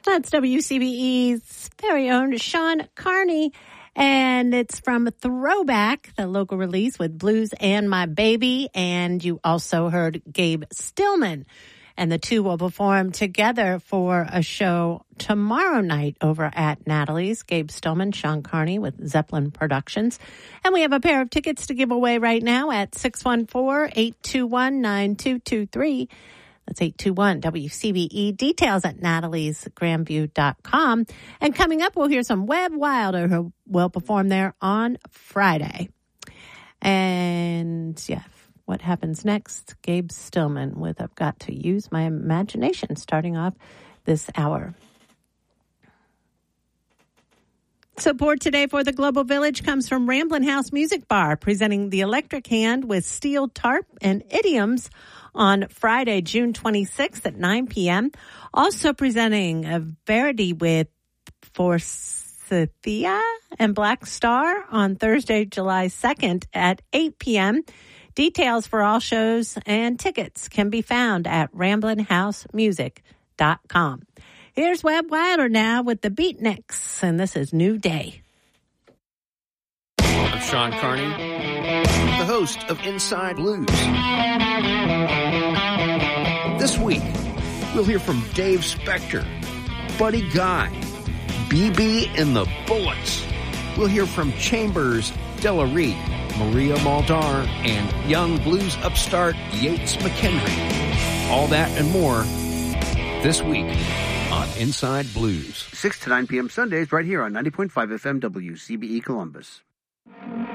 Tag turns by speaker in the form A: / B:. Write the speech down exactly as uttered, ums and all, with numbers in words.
A: That's W C B E's very own Sean Carney. And it's from Throwback, the local release with Blues and My Baby. And you also heard Gabe Stillman. And the two will perform together for a show tomorrow night over at Natalie's. Gabe Stillman, Sean Carney with Zeppelin Productions. And we have a pair of tickets to give away right now at six one four, eight two one, nine two two three. That's eight two one W C B E. Details at natalies grandview dot com. And coming up, we'll hear some Webb Wilder, who will perform there on Friday. And, yeah, what happens next? Gabe Stillman with I've Got to Use My Imagination, starting off this hour. Support today for the Global Village comes from Ramblin' House Music Bar, presenting The Electric Hand with Steel Tarp and Idioms on Friday, June twenty-sixth at nine p.m. Also presenting a Verity with Forsythia and Black Star on Thursday, July second at eight p.m. Details for all shows and tickets can be found at ramblin house music dot com. Here's Webb Wilder now with the Beatniks, and this is New Day.
B: I'm Sean Carney, the host of Inside Blues. This week, we'll hear from Dave Spector, Buddy Guy, B B and the Bullets. We'll hear from Chambers, Della Reed, Maria Muldaur, and young blues upstart Yates McKendry. All that and more this week on Inside Blues.
C: six to nine p.m. Sundays right here on ninety point five F M W C B E Columbus.